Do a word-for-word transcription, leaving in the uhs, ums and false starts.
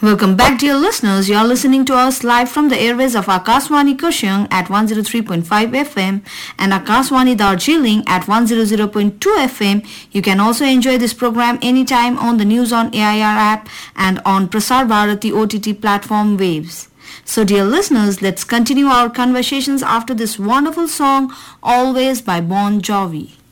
Welcome back, dear listeners. You are listening to us live from the airways of Akashwani Kushang at one oh three point five F M and Akashwani Darjeeling at one hundred point two F M. You can also enjoy this program anytime on the News on A I R app and on Prasar Bharati O T T platform waves. So, dear listeners, let's continue our conversations after this wonderful song, Always by Bon Jovi.